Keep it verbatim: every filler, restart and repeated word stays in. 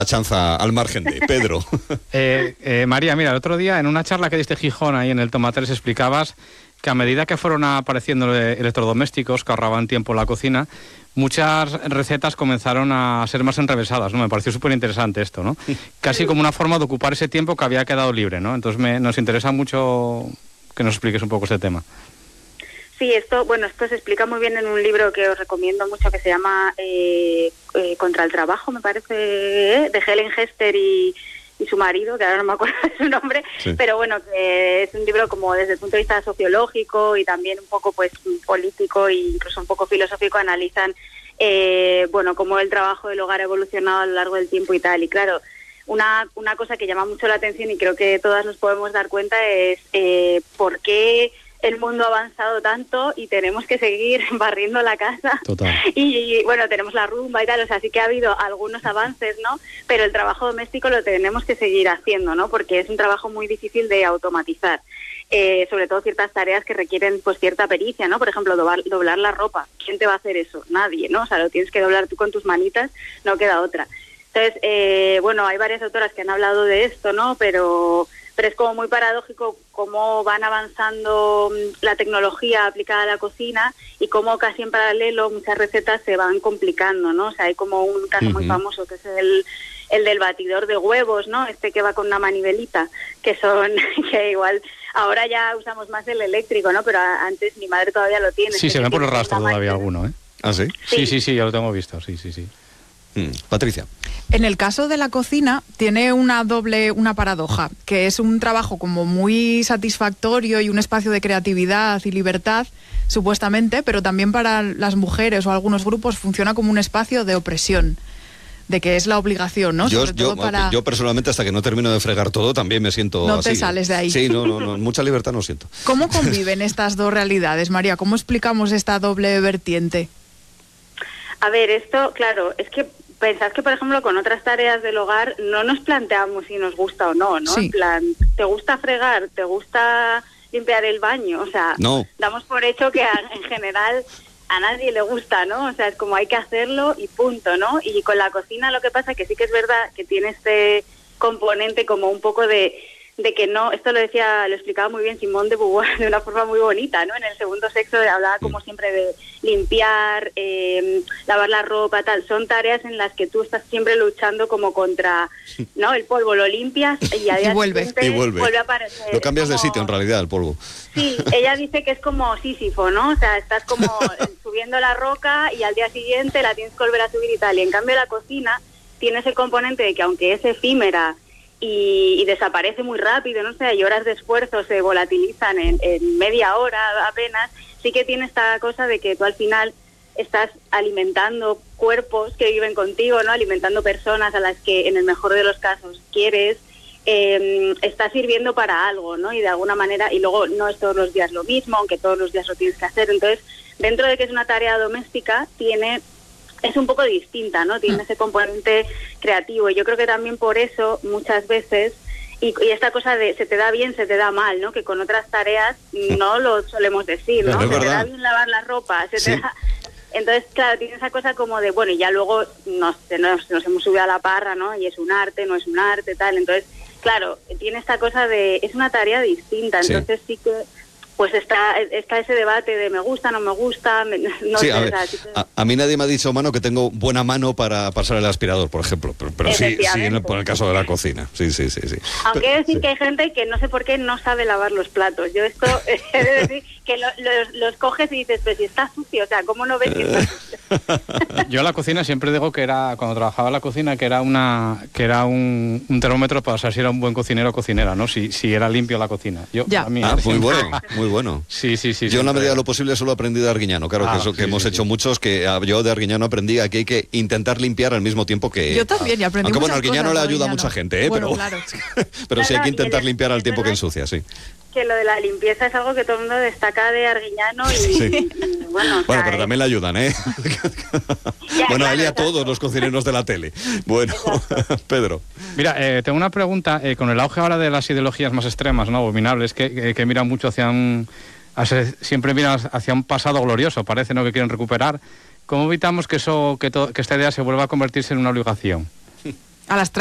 chanza al margen de Pedro. eh, eh, María, mira, el otro día en una charla que diste Gijón, ahí en el Tomateres, explicabas que a medida que fueron apareciendo electrodomésticos que ahorraban tiempo en la cocina, muchas recetas comenzaron a ser más enrevesadas, ¿no? Me pareció súper interesante esto, ¿no? Casi como una forma de ocupar ese tiempo que había quedado libre, ¿no? Entonces me, nos interesa mucho que nos expliques un poco este tema. Sí, esto, bueno, esto se explica muy bien en un libro que os recomiendo mucho que se llama eh, eh, Contra el Trabajo, me parece, ¿eh? de Helen Hester y, y su marido, que ahora no me acuerdo de su nombre, sí. Pero bueno, que es un libro como desde el punto de vista sociológico y también un poco pues político e incluso un poco filosófico, analizan eh, bueno, cómo el trabajo del hogar ha evolucionado a lo largo del tiempo y tal, y claro, una, una cosa que llama mucho la atención y creo que todas nos podemos dar cuenta es eh, por qué el mundo ha avanzado tanto y tenemos que seguir barriendo la casa. Total. Y, y bueno, tenemos la rumba y tal, o sea, sí que ha habido algunos avances, ¿no? Pero el trabajo doméstico lo tenemos que seguir haciendo, ¿no? Porque es un trabajo muy difícil de automatizar. Eh, sobre todo ciertas tareas que requieren pues cierta pericia, ¿no? Por ejemplo, doblar, doblar la ropa. ¿Quién te va a hacer eso? Nadie, ¿no? O sea, lo tienes que doblar tú con tus manitas, no queda otra. Entonces, eh, bueno, hay varias autoras que han hablado de esto, ¿no? Pero... pero es como muy paradójico cómo van avanzando la tecnología aplicada a la cocina y cómo casi en paralelo muchas recetas se van complicando, ¿no? O sea, hay como un caso uh-huh. muy famoso que es el, el del batidor de huevos, ¿no? Este que va con una manivelita, que son, que igual ahora ya usamos más el eléctrico, ¿no? Pero antes mi madre todavía lo tiene. Sí, se ven por el rastro todavía alguno, ¿eh? ¿Ah, sí? Sí, sí, sí, sí, ya lo tengo visto, sí, sí, sí. Mm, Patricia. En el caso de la cocina tiene una doble, una paradoja, que es un trabajo como muy satisfactorio y un espacio de creatividad y libertad, supuestamente, pero también para las mujeres o algunos grupos funciona como un espacio de opresión, de que es la obligación, ¿no? Yo, Sobre yo, todo para... yo personalmente hasta que no termino de fregar todo también me siento No así. te sales de ahí. Sí, no, no, no, mucha libertad no siento. ¿Cómo conviven estas dos realidades, María? ¿Cómo explicamos esta doble vertiente? A ver, esto, claro, es que pensad que, por ejemplo, con otras tareas del hogar no nos planteamos si nos gusta o no, ¿no? Sí. En plan, ¿te gusta fregar? ¿Te gusta limpiar el baño? O sea, no. Damos por hecho que a, en general a nadie le gusta, ¿no? O sea, es como hay que hacerlo y punto, ¿no? Y con la cocina lo que pasa que sí que es verdad que tiene este componente como un poco de... de que no, esto lo decía, lo explicaba muy bien Simone de Beauvoir de una forma muy bonita, ¿no? En El segundo sexo hablaba como siempre de limpiar, eh, lavar la ropa, tal. Son tareas en las que tú estás siempre luchando como contra, ¿no? El polvo lo limpias y a día y vuelve. siguiente y vuelve. vuelve a aparecer. Lo cambias como... de sitio en realidad, el polvo. Sí, ella dice que es como Sísifo, ¿no? O sea, estás como subiendo la roca y al día siguiente la tienes que volver a subir y tal. Y en cambio la cocina tiene ese componente de que aunque es efímera Y, y desaparece muy rápido, no sé, y horas de esfuerzo se volatilizan en, en media hora apenas, sí que tiene esta cosa de que tú al final estás alimentando cuerpos que viven contigo, ¿no? Alimentando personas a las que en el mejor de los casos quieres, eh, estás sirviendo para algo, ¿no? Y de alguna manera, y luego no es todos los días lo mismo, aunque todos los días lo tienes que hacer, entonces dentro de que es una tarea doméstica, tiene... es un poco distinta, ¿no? Tiene ese componente creativo y yo creo que también por eso muchas veces, y, y esta cosa de se te da bien, se te da mal, ¿no? Que con otras tareas no lo solemos decir, ¿no? No, se te da bien lavar la ropa, se sí. te da... Entonces, claro, tiene esa cosa como de, bueno, y ya luego nos, nos, nos hemos subido a la parra, ¿no? Y es un arte, no es un arte, tal. Entonces, claro, tiene esta cosa de, es una tarea distinta, entonces sí, sí que... pues está está ese debate de me gusta, no me gusta, me, no sí, sé, a, ver, o sea, sí que... a, a mí nadie me ha dicho, mano, que tengo buena mano para pasar el aspirador, por ejemplo, pero, pero sí, sí en el, por el caso de la cocina, sí, sí, sí, sí. Aunque pero, he de decir sí. que hay gente que no sé por qué no sabe lavar los platos, yo esto he de decir que lo, los, los coges y dices, pero si está sucio, o sea, ¿cómo no ves que está sucio? Yo a la cocina siempre digo que era, cuando trabajaba en la cocina, que era una que era un, un termómetro para saber si era un buen cocinero o cocinera, ¿no? Si, si era limpio la cocina. Yo, ya. A mí, ah, muy bueno, muy bueno. Sí, sí, sí. Yo en la medida de lo posible solo aprendí de Arguiñano, claro, ah, que eso que sí, hemos sí, hecho sí. muchos, que yo de Arguiñano aprendí que hay que intentar limpiar al mismo tiempo que... Yo también, y aprendí Aunque bueno, muchas Arguiñano cosas, le ayuda a Arguiñano. mucha gente, ¿eh? Bueno, pero claro. pero sí hay que intentar el, limpiar al tiempo que ensucia, sí. Que lo de la limpieza es algo que todo el mundo destaca de Arguiñano y, sí. y bueno... Bueno, pero también le ayudan, ¿eh? Ya, bueno, claro, a él y a exacto. todos los cocineros de la tele. Bueno, Pedro. Mira, eh, tengo una pregunta, eh, con el auge ahora de las ideologías más extremas, ¿no? Abominables, que, que, que miran mucho hacia un... Hacia, siempre miran hacia un pasado glorioso, parece, ¿no? Que quieren recuperar. ¿Cómo evitamos que eso, que, to, que esta idea se vuelva a convertirse en una obligación? a las